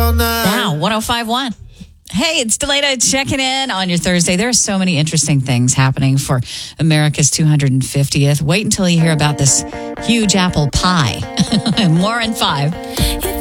Now, 105.1. Hey, it's Delata checking in on your Thursday. There are so many interesting things happening for America's 250th. Wait until you hear about this huge apple pie. More in 5.